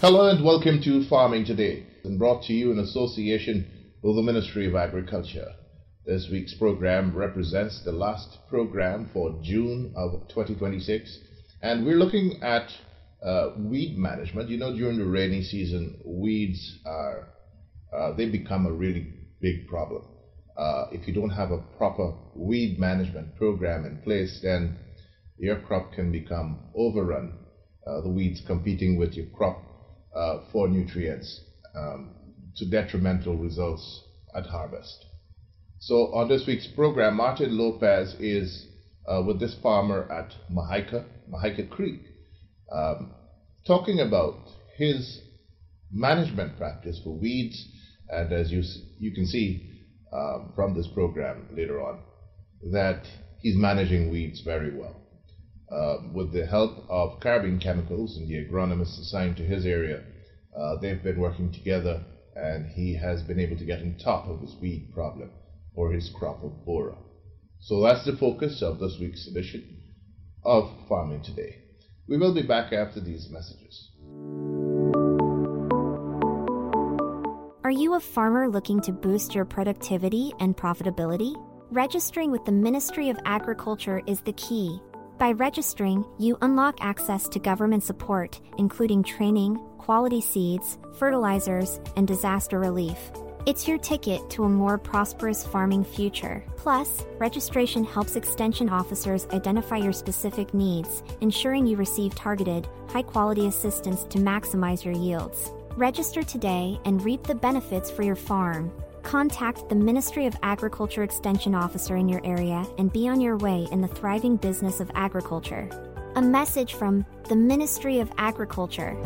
Hello and welcome to Farming Today, and brought to you in association with the Ministry of Agriculture. This week's program represents the last program for June of 2026, and we're looking at weed management. You know, during the rainy season, weeds they become a really big problem. If you don't have a proper weed management program in place, then your crop can become overrun. The weeds competing with your crop for nutrients to detrimental results at harvest. So on this week's program, Martin Lopez is with this farmer at Mahica Creek, talking about his management practice for weeds. And as you can see from this program later on, that he's managing weeds very well. With the help of Carabin Chemicals and the agronomists assigned to his area, they've been working together, and he has been able to get on top of his weed problem for his crop of bora. So that's the focus of this week's edition of Farming Today. We will be back after these messages. Are you a farmer looking to boost your productivity and profitability? Registering with the Ministry of Agriculture is the key. By registering, you unlock access to government support, including training, quality seeds, fertilizers, and disaster relief. It's your ticket to a more prosperous farming future. Plus, registration helps extension officers identify your specific needs, ensuring you receive targeted, high-quality assistance to maximize your yields. Register today and reap the benefits for your farm. Contact the Ministry of Agriculture Extension Officer in your area and be on your way in the thriving business of agriculture. A message from the Ministry of Agriculture.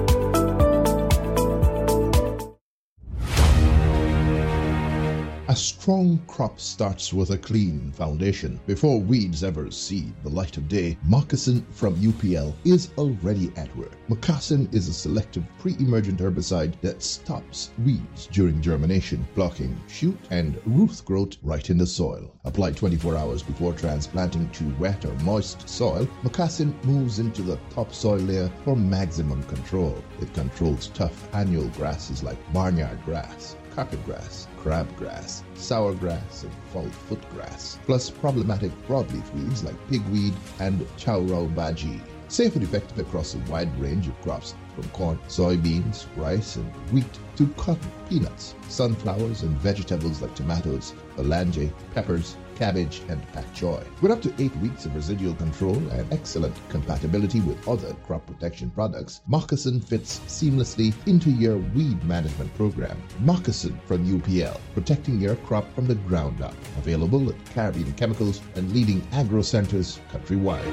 A strong crop starts with a clean foundation. Before weeds ever see the light of day, Moccasin from UPL is already at work. Moccasin is a selective pre-emergent herbicide that stops weeds during germination, blocking shoot and root growth right in the soil. Applied 24 hours before transplanting to wet or moist soil, Moccasin moves into the topsoil layer for maximum control. It controls tough annual grasses like barnyard grass, carpet grass, crabgrass, sourgrass, and fall-foot grass, plus problematic broadleaf weeds like pigweed and chowrau baji. Safe and effective across a wide range of crops from corn, soybeans, rice, and wheat to cotton, peanuts, sunflowers, and vegetables like tomatoes, olange, peppers, cabbage, and pak choy. With up to 8 weeks of residual control and excellent compatibility with other crop protection products, Moccasin fits seamlessly into your weed management program. Moccasin from UPL, protecting your crop from the ground up. Available at Carabin Chemicals and leading agro centers countrywide.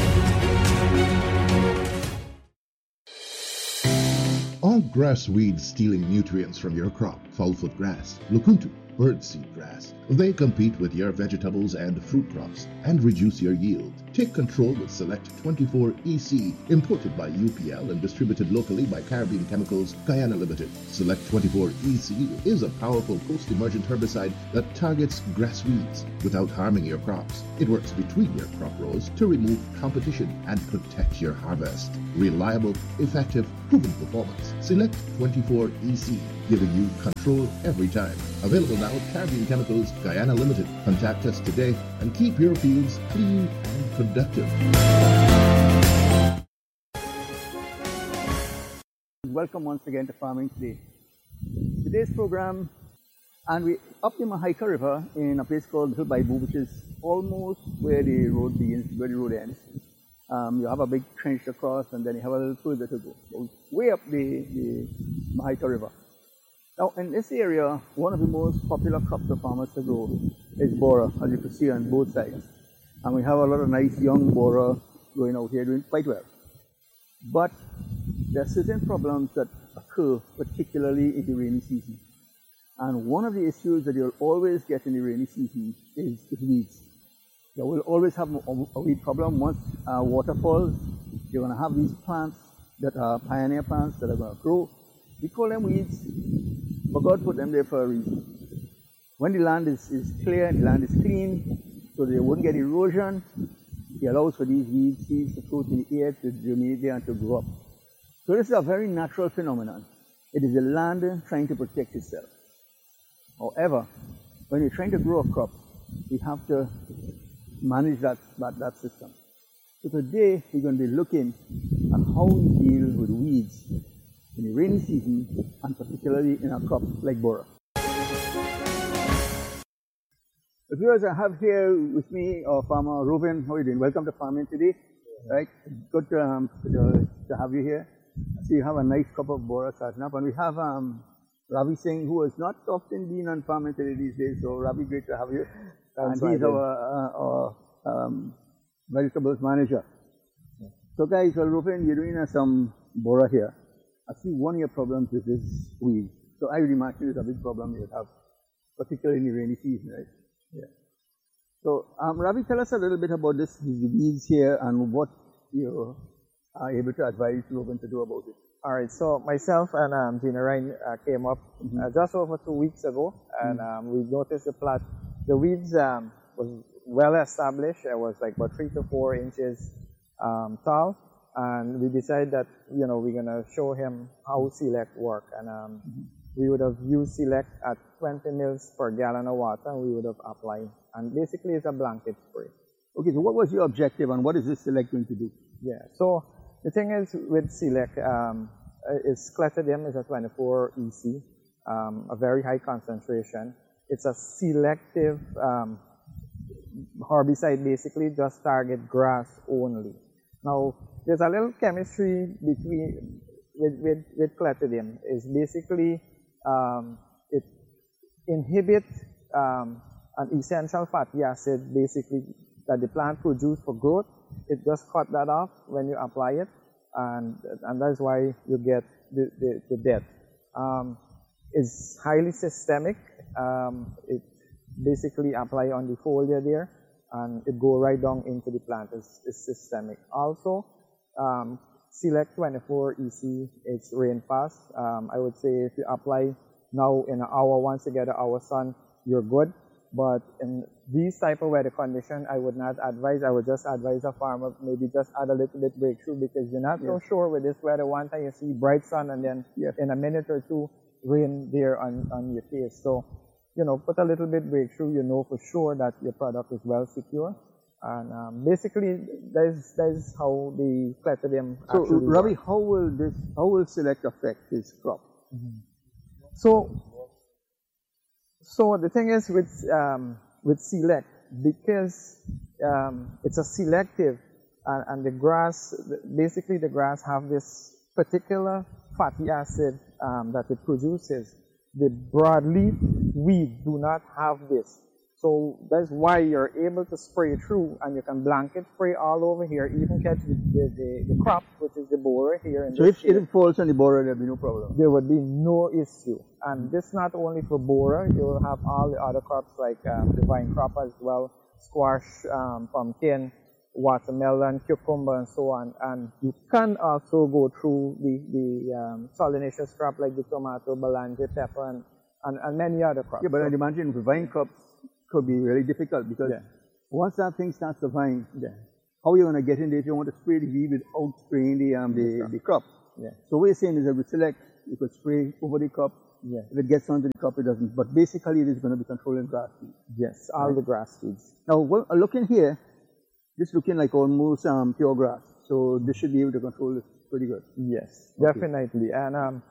All grass weeds stealing nutrients from your crop: foulfoot grass, lukuntu, birdseed grass. They compete with your vegetables and fruit crops and reduce your yield. Take control with Select 24 EC, imported by UPL and distributed locally by Carabin Chemicals, Guyana Limited. Select 24 EC is a powerful post-emergent herbicide that targets grass weeds without harming your crops. It works between your crop rows to remove competition and protect your harvest. Reliable, effective, proven performance. Select 24 EC, giving you control every time. Available now at Carabin Chemicals, Guyana Limited. Contact us today and keep your fields clean and productive. Welcome once again to Farming Today. Today's program, and we up the Mahica River in a place called Little Baibu, which is almost where the road begins, where the road ends. You have a big trench across, and then you have a little further to go. So way up the Mahica River. Now, in this area, one of the most popular crops the farmers to grow is bora, as you can see on both sides. And we have a lot of nice young bora growing out here doing quite well. But there are certain problems that occur, particularly in the rainy season. And one of the issues that you'll always get in the rainy season is weeds. You will always have a weed problem. Once water falls, you're going to have these plants that are pioneer plants that are going to grow. We call them weeds, but God put them there for a reason. When the land is clear, the land is clean, so they wouldn't get erosion, He allows for these weed seeds to float in the air to germinate there and to grow up. So this is a very natural phenomenon. It is the land trying to protect itself. However, when you're trying to grow a crop, we have to manage that system. So today, we're going to be looking at how we deal with weeds in the rainy season, and particularly in a crop like Bora. The viewers, I have here with me farmer Ruben. How are you doing? Welcome to farming today. Right, good to have you here. So you have a nice crop of Bora starting up, and we have Ravi Singh, who has not often been on farming today these days. So Ravi, great to have you. Thanks, and he's our vegetables manager. So guys, well, Ruben, you're doing some Bora here. I see one of your problems is this weed. So I would imagine it's a big problem you would have, particularly in the rainy season, right? Yeah. So Ravi, tell us a little bit about these weeds here and what you are able to advise Ruben to do about it. All right, so myself and Gina Ryan came up just over 2 weeks ago, and we noticed the weeds was well established. It was like about 3 to 4 inches tall, and we decided that we're gonna show him how Select work, and we would have used Select at 20 mils per gallon of water, and we would have applied, and basically it's a blanket spray. Okay, so what was your objective, and what is this Select going to do? Yeah, so the thing is with Select, is Clethodim is a 24 EC, a very high concentration. It's a selective herbicide, basically just target grass only. Now, there's a little chemistry with Clethodim. Is basically it inhibits an essential fatty acid, basically that the plant produces for growth. It just cut that off when you apply it, and that's why you get the death. It's highly systemic. It basically apply on the foliar there, and it go right down into the plant. It's systemic. Also, Select 24 EC, it's rain fast. I would say if you apply now in an hour, once you get an hour sun, you're good. But in these type of weather conditions, I would not advise. I would just advise a farmer maybe just add a little bit breakthrough, because you're not so sure with this weather. One time you see bright sun, and then in a minute or two, rain there on your face. So, put a little bit breakthrough, for sure that your product is well secure. And basically, that is how the Clethodim. So, Ravi, how will Select affect this crop? So the thing is with Select, because it's a selective, and the grass, basically the grass have this particular fatty acid that it produces. The broadleaf weeds do not have this. So that's why you're able to spray through, and you can blanket spray all over here, even catch the crop, which is the Bora here. So if it falls on the Bora, there will be no problem? There would be no issue. And this not only for Bora, you will have all the other crops like the vine crop as well, squash, pumpkin, watermelon, cucumber, and so on. And you can also go through the solanaceous crop like the tomato, balanje, pepper, and many other crops. Yeah, but I'd imagine the vine crops could be really difficult, because once that thing starts to vine, how are you going to get in there if you want to spray the weed without spraying the crop? So what you're saying is that with Select, you could spray over the crop. If it gets onto the crop, it doesn't. But basically, it is going to be controlling grass weeds. Yes, all the grass weeds. Now, looking here, this looking like almost pure grass. So this should be able to control this pretty good. Yes, definitely. And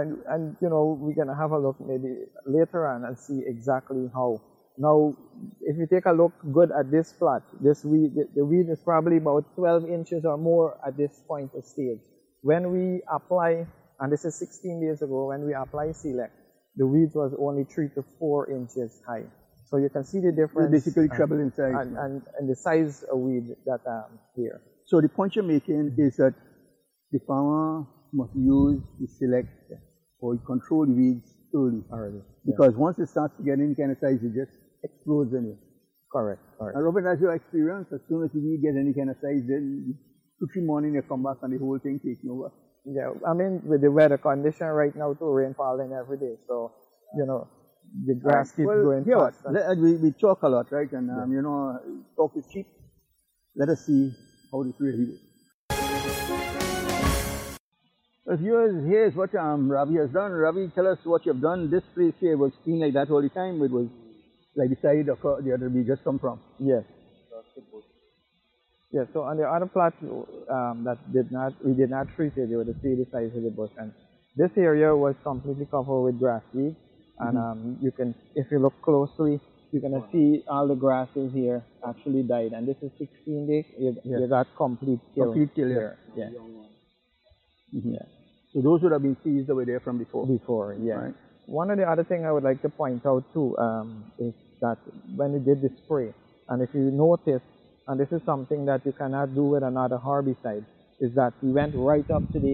we're going to have a look maybe later on and see exactly how. Now, if you take a look good at this plot, this weed, the weed is probably about 12 inches or more at this point of stage. When we apply, and this is 16 days ago, when we apply Select, the weeds was only 3 to 4 inches high. So you can see the difference. It's basically treble in size. And the size of weed that here. So the point you're making is that the farmer must use the Select or control the weeds early. Already. Because once it starts to get any kind of size, it just explodes in it. Correct. And Robert, as your experience, as soon as the weed gets any kind of size, then 2-3 morning you come back and the whole thing taking over. Yeah, I mean, with the weather condition right now too, rain falling every day, so, the grass keeps growing fast. We talk a lot, right? And, talk is cheap. Let us see how this really is. Well, viewers, here's what Ravi has done. Ravi, tell us what you've done. This place here was clean like that all the time. It was like the side of the other we just come from. Yes. Yes, so on the other plot that we did not treat it, you would see the size of the bush. And this area was completely covered with grass weed. And you can, if you look closely, you're going to see all the grasses here actually died. And this is 16 days. You got complete kill. Complete kill here. Yeah. Yeah. So those would have been seized away there from before. Before, yeah. Right. One of the other things I would like to point out too is that when we did the spray, and if you notice, and this is something that you cannot do with another herbicide, is that we went right up to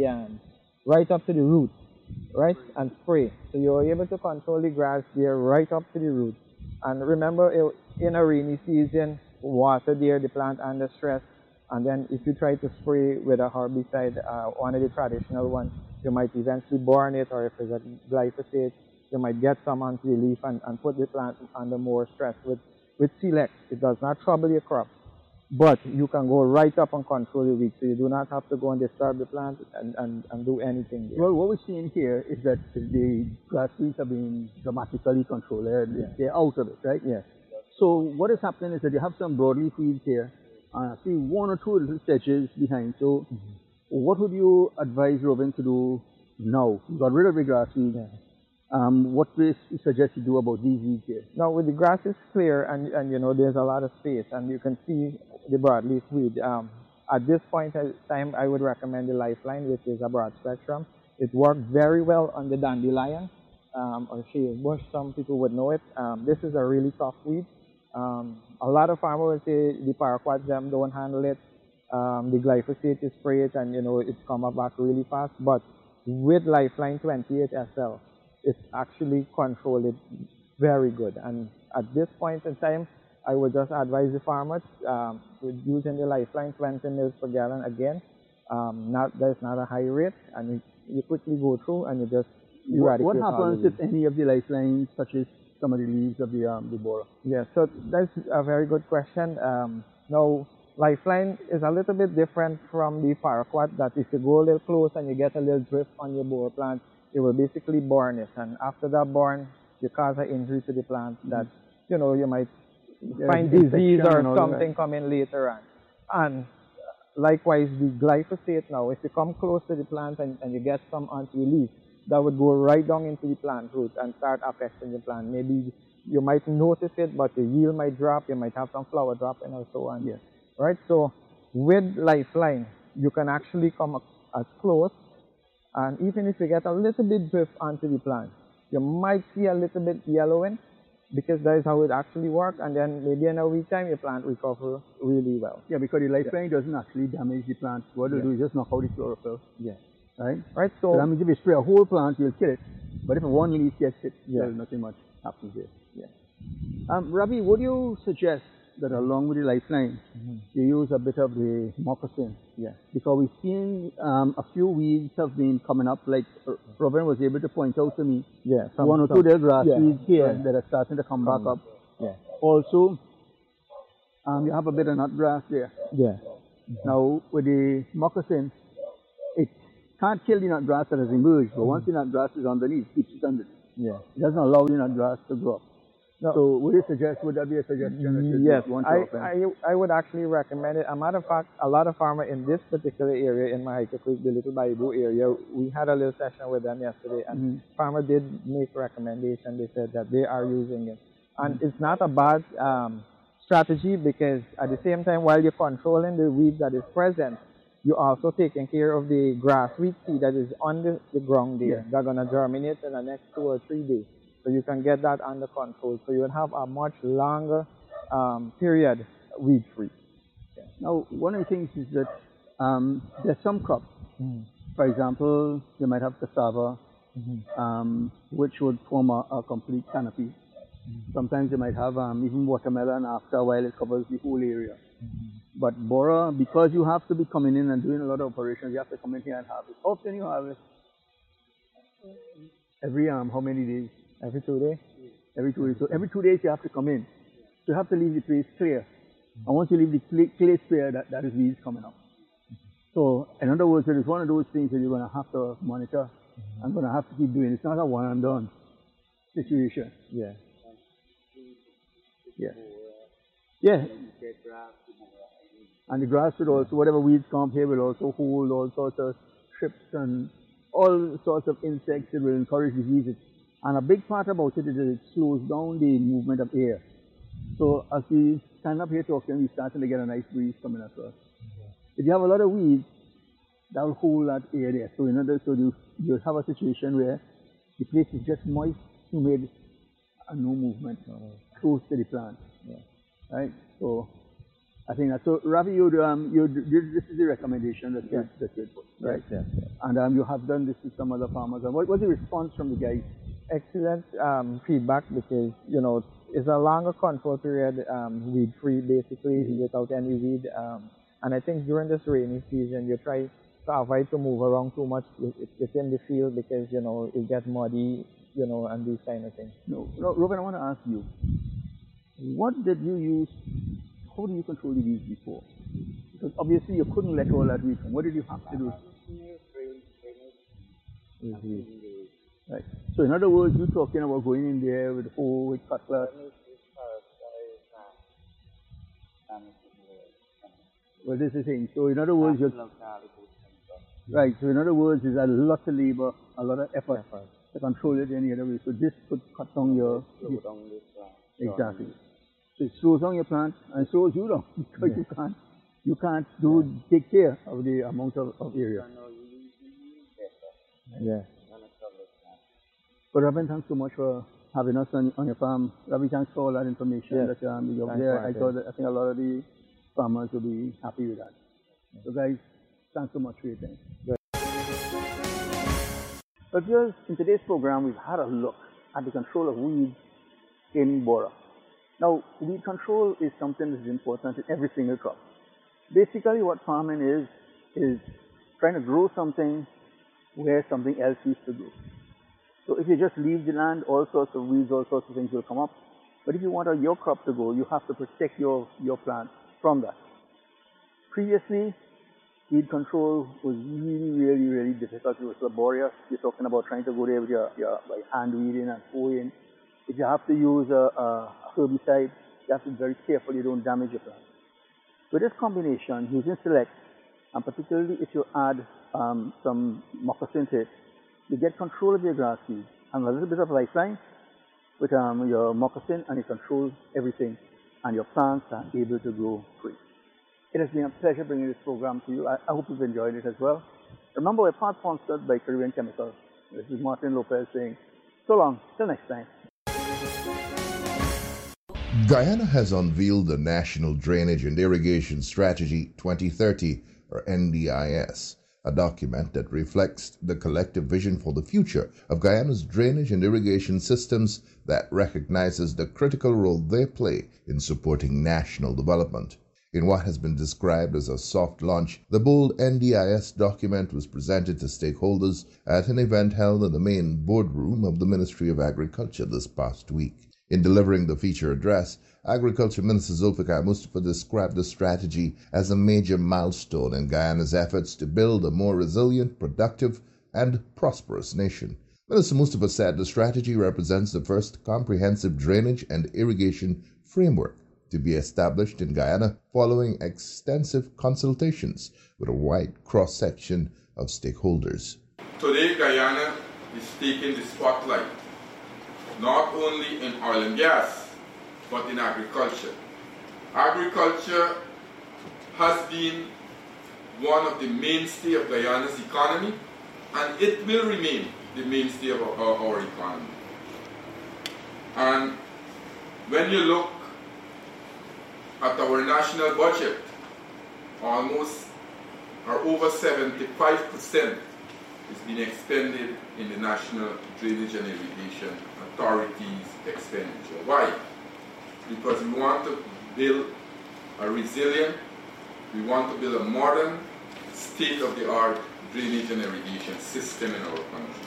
the root, right, and spray. So you were able to control the grass there right up to the root. And remember, in a rainy season, water there, the plant under stress. And then if you try to spray with a herbicide, one of the traditional ones, you might eventually burn it, or if it's a glyphosate, you might get some onto the leaf and put the plant under more stress. With Select, it does not trouble your crop, but you can go right up and control the weeds, so you do not have to go and disturb the plant and do anything there. Well, what we're seeing here is that the grass weeds have been dramatically controlled. They're out of it, right? Yes. So what is happening is that you have some broadleaf weeds here. I see one or two little sedges behind. So what would you advise Robin to do now? You got rid of the grass weeds. Yeah. What do you suggest you do about these weeds here? Now, with the grass is clear and you know there's a lot of space, and you can see the broadleaf weed. At this point in time, I would recommend the Lifeline, which is a broad spectrum. It worked very well on the dandelion or shea bush. Some people would know it. This is a really tough weed. A lot of farmers would say the paraquat them don't handle it. The glyphosate is spray it, and you know it's come back really fast. But with Lifeline 28 SL, it's actually controlled it very good. And at this point in time, I would just advise the farmers with using the Lifeline 20 mils per gallon again. There's not a high rate, and you quickly go through and you just eradicate. What happens if any of the lifelines touches some of the leaves of the borer? Yeah, so that's a very good question. Now, Lifeline is a little bit different from the paraquat, that if you go a little close and you get a little drift on your borer plant, it will basically burn it. And after that burn, you cause an injury to the plant that, you know, you might find disease or something coming later on. And likewise, the glyphosate now, if you come close to the plant and you get some onto your leaf, that would go right down into the plant root and start affecting the plant. Maybe you might notice it, but the yield might drop, you might have some flower dropping or so on. Yes. Right? So with Lifeline, you can actually come as close, and even if you get a little bit drift onto the plant, you might see a little bit yellowing, because that is how it actually works, and then maybe in a week time your plant recovers really well. Yeah, because the Lifeline doesn't actually damage the plant. What it'll do is just knock out the chlorophyll. Yes. Right? Right, so that means if you spray a whole plant, you'll kill it. But if one leaf gets hit, Yeah. well, nothing much happens there. Yeah. Ravi, would you suggest that along with the Lifeline, you use a bit of the moccasin? Yeah. Because we've seen a few weeds have been coming up, like Robin was able to point out to me. Yeah. One or two little grass weeds here Right. that are starting to come back up. Yeah. Also, you have a bit of nut grass there. Yeah. Now, with the moccasin, it can't kill the nut grass that has emerged, but once the nut grass is underneath, it keeps it under. Yeah. It doesn't allow the nut grass to grow up. No. So would that be a suggestion that you Yes, want to open? I would actually recommend it. As a matter of fact, a lot of farmers in this particular area, in Mahaica Creek, the Little Baibu area, we had a little session with them yesterday, and farmer did make recommendation. They said that they are using it. And it's not a bad strategy, because at the same time, while you're controlling the weed that is present, you're also taking care of the grass weed seed that is under the ground there. They're going to germinate in the next 2 or 3 days. So you can get that under control. So you will have a much longer period weed-free. Yeah. Now, one of the things is that there's some crops. For example, you might have cassava, which would form a complete canopy. Sometimes you might have even watermelon. After a while, it covers the whole area. But borer, because you have to be coming in and doing a lot of operations, you have to come in here and harvest. How often you harvest? Every how many days? Every 2 days? Every 2 days. So every 2 days you have to come in. So you have to leave the place clear. And once you leave the place clear, that is weeds coming up. So, in other words, it is one of those things that you're going to have to monitor and going to have to keep doing. It's not a one and done situation. Yeah. Yeah. Yeah. And the grass would also, whatever weeds come here, will also hold all sorts of trips and all sorts of insects that will encourage diseases. And a big part about it is that it slows down the movement of air. So as we stand up here talking, we're starting to get a nice breeze coming across. If you have a lot of weeds, that will hold that air there. So in other, so you'll have a situation where the place is just moist, humid, and no movement close to the plant. Right? So I think that's so. Ravi, this is the recommendation that you put, right? Yes. And you have done this to some other farmers. And what was the response from the guys? Excellent feedback, because it's a longer control period, weed free basically, without any weed. And I think during this rainy season, you try to avoid to move around too much within the field, because it gets muddy, and these kind of things. No, Robin, I want to ask you, what did you use? How do you control the weeds before? Because obviously you couldn't let all that weed come. What did you have to do? Right. So in other words, you're talking about going in there with a hoe, with cutlass. Well, this is the thing. So in other words, right. So in other words, there's a lot of labor, a lot of effort to control it any other way. So this could cut down your exactly. So it slows down your plant and slows you down, because you can't take care of the amount of area. Yeah. But Robin, thanks so much for having us on your farm. Ravi, thanks for all that information that you have there. I think a lot of the farmers will be happy with that. So guys, thanks so much for your time. But viewers, in today's program, we've had a look at the control of weeds in Bora. Now, weed control is something that is important in every single crop. Basically, what farming is trying to grow something where something else used to grow. So if you just leave the land, all sorts of weeds, all sorts of things will come up. But if you want your crop to grow, you have to protect your plant from that. Previously, weed control was really difficult. It was laborious. You're talking about trying to go there with your by hand weeding and hoeing. If you have to use a herbicide, you have to be very careful you don't damage your plant. With this combination, using Select, and particularly if you add some moccasin to it, you get control of your grass seed and a little bit of lifeline with your moccasin, and you control everything, and your plants are able to grow free. It has been a pleasure bringing this program to you. I hope you've enjoyed it as well. Remember, we're part sponsored by Caribbean Chemicals. This is Martin Lopez saying, so long, till next time. Guyana has unveiled the National Drainage and Irrigation Strategy 2030, or NDIS, a document that reflects the collective vision for the future of Guyana's drainage and irrigation systems that recognizes the critical role they play in supporting national development. In what has been described as a soft launch, the bold NDIS document was presented to stakeholders at an event held in the main boardroom of the Ministry of Agriculture this past week. In delivering the feature address, Agriculture Minister Zulfikar Mustafa described the strategy as a major milestone in Guyana's efforts to build a more resilient, productive, and prosperous nation. Minister Mustafa said the strategy represents the first comprehensive drainage and irrigation framework to be established in Guyana following extensive consultations with a wide cross-section of stakeholders. Today, Guyana is taking the spotlight, not only in oil and gas, but in agriculture. Agriculture has been one of the mainstay of Guyana's economy, and it will remain the mainstay of our economy. And when you look at our national budget, almost or over 75% is being expended in the National Drainage and Irrigation Authority's expenditure. Why? Because we want to build a resilient, we want to build a modern, state-of-the-art drainage and irrigation system in our country.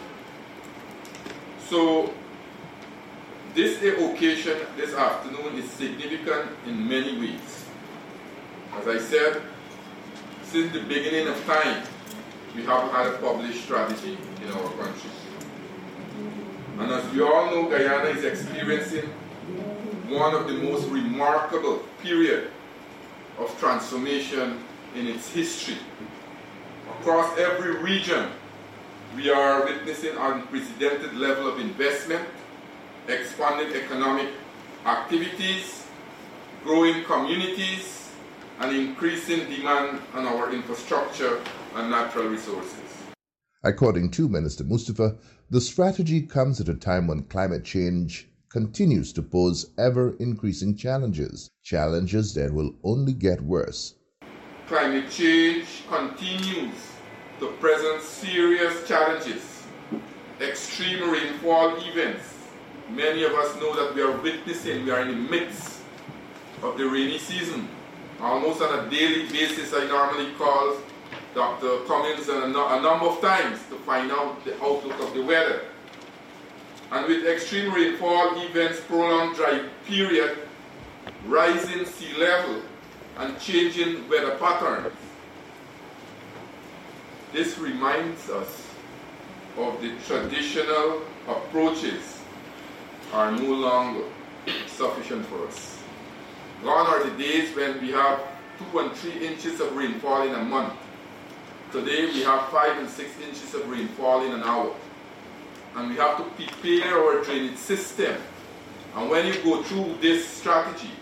So this occasion this afternoon is significant in many ways. As I said, since the beginning of time, we have had a published strategy in our country. And as we all know, Guyana is experiencing one of the most remarkable periods of transformation in its history. Across every region, we are witnessing an unprecedented level of investment, expanded economic activities, growing communities, and increasing demand on our infrastructure and natural resources. According to Minister Mustafa, the strategy comes at a time when climate change continues to pose ever-increasing challenges that will only get worse. Climate change continues to present serious challenges. Extreme rainfall events. Many of us know that we are in the midst of the rainy season. Almost on a daily basis, I normally call Dr. Cummins a number of times to find out the outlook of the weather. And with extreme rainfall events, prolonged dry period, rising sea level, and changing weather patterns, this reminds us of the traditional approaches are no longer sufficient for us. Gone are the days when we have 2 and 3 inches of rainfall in a month. Today we have 5 and 6 inches of rainfall in an hour. And we have to prepare our drainage system. And when you go through this strategy,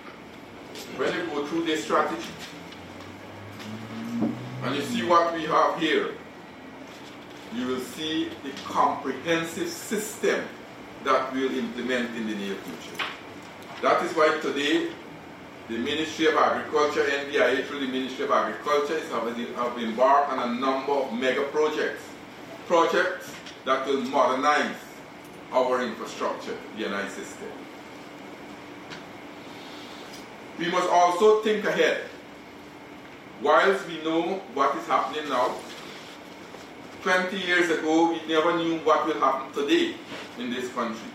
and you see what we have here, you will see the comprehensive system that we will implement in the near future. That is why today the Ministry of Agriculture, NDIA, through the Ministry of Agriculture, have embarked on a number of mega projects that will modernize our infrastructure, the NI system. We must also think ahead. Whilst we know what is happening now, 20 years ago we never knew what will happen today in this country.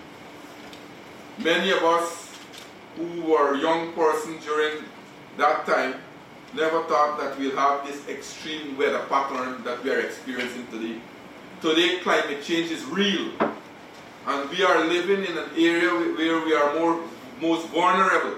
Many of us who were young persons during that time never thought that we'll have this extreme weather pattern that we are experiencing today. Today, climate change is real, and we are living in an area where we are most vulnerable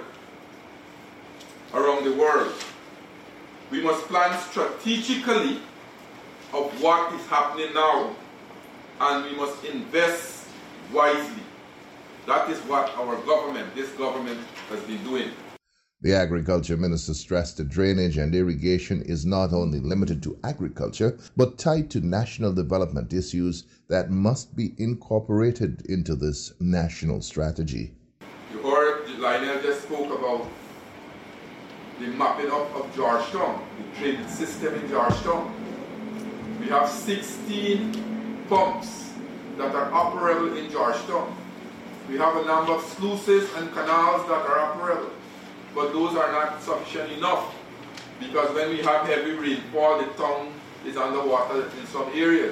around the world. We must plan strategically of what is happening now, and we must invest wisely. That is what this government has been doing. The Agriculture Minister stressed that drainage and irrigation is not only limited to agriculture, but tied to national development issues that must be incorporated into this national strategy. You heard Lionel just spoke about the mapping up of Georgetown, the drainage system in Georgetown. We have 16 pumps that are operable in Georgetown. We have a number of sluices and canals that are operable. But those are not sufficient enough, because when we have heavy rainfall, the town is underwater in some areas.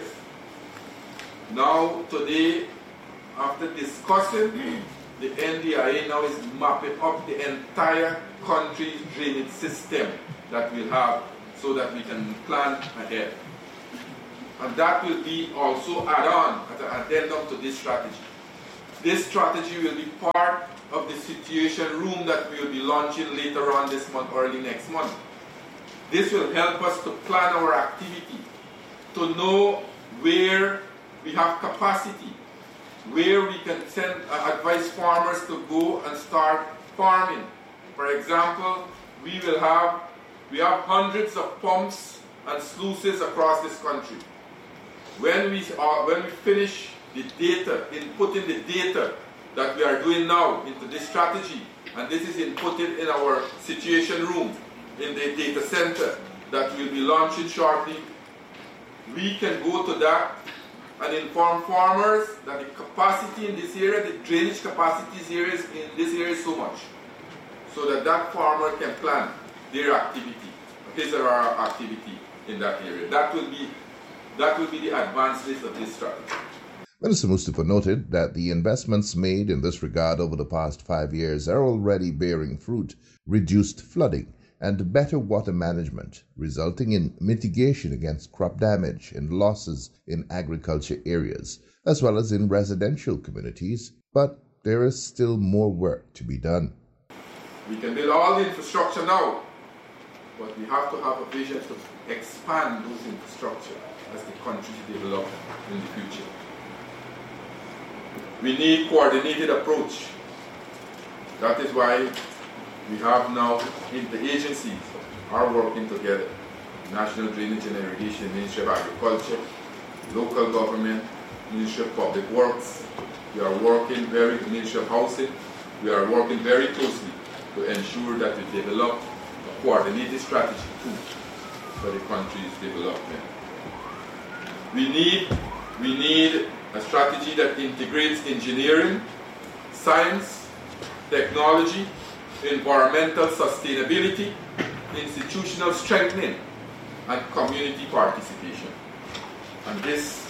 Now, today, after discussing, the NDIA now is mapping up the entire country's drainage system that we'll have so that we can plan ahead. And that will be also add-on, as an addendum to this strategy. This strategy will be part of the situation room that we will be launching later on this month, early next month. This will help us to plan our activity, to know where we have capacity, where we can advise farmers to go and start farming. For example, we have hundreds of pumps and sluices across this country. When we finish the data, inputting the data that we are doing now into this strategy, and this is inputted in our situation room in the data center that we'll be launching shortly, we can go to that and inform farmers that the capacity in this area, the drainage capacity in this area is so much, so that farmer can plan their activity, his or her activity in that area. That will be the advancement of this strategy. Minister Mustafa noted that the investments made in this regard over the past 5 years are already bearing fruit. Reduced flooding, and better water management, resulting in mitigation against crop damage and losses in agriculture areas, as well as in residential communities, but there is still more work to be done. We can build all the infrastructure now, but we have to have a vision to expand those infrastructure as the country develops in the future. We need coordinated approach. That is why we have now interagencies are working together. National Drainage and Irrigation, Ministry of Agriculture, local government, Ministry of Public Works. We are working Ministry of Housing. We are working very closely to ensure that we develop a coordinated strategy too for the country's development. We need a strategy that integrates engineering, science, technology, environmental sustainability, institutional strengthening, and community participation. And this,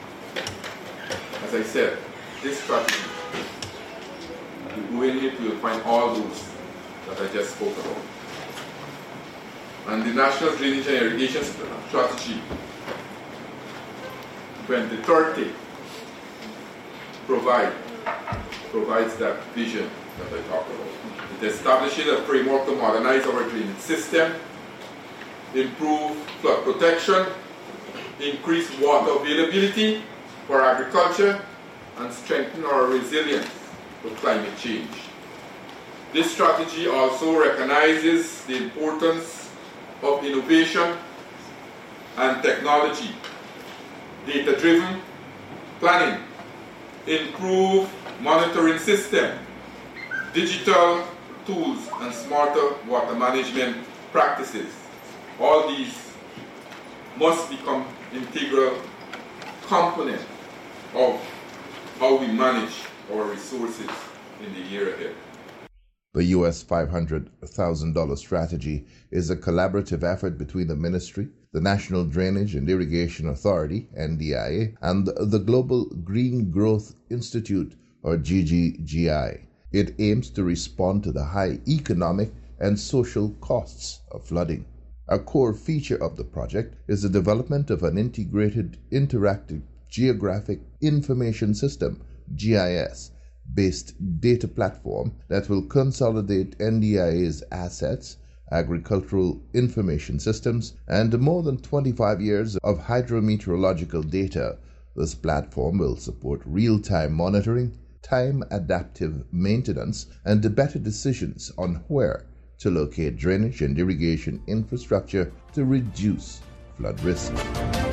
as I said, this strategy, you go in it, you will find all those that I just spoke about. And the National Drainage and Irrigation Strategy 2030 provides that vision that I talked about. It establishes a framework to modernize our drainage system, improve flood protection, increase water availability for agriculture, and strengthen our resilience to climate change. This strategy also recognizes the importance of innovation and technology, data-driven planning, improved monitoring system, digital tools, and smarter water management practices. All these must become integral component of how we manage our resources in the year ahead. The US $500,000 strategy is a collaborative effort between the Ministry, the National Drainage and Irrigation Authority, NDIA, and the Global Green Growth Institute, or GGGI. It aims to respond to the high economic and social costs of flooding. A core feature of the project is the development of an integrated interactive geographic information system, GIS, based data platform that will consolidate NDIA's assets, agricultural information systems, and more than 25 years of hydrometeorological data. This platform will support real-time monitoring, time-adaptive maintenance, and better decisions on where to locate drainage and irrigation infrastructure to reduce flood risk.